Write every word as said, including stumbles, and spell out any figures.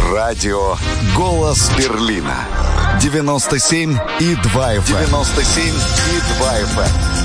Радио «Голос Берлина». девяносто семь и два эф эм. девяносто семь и два эф эм.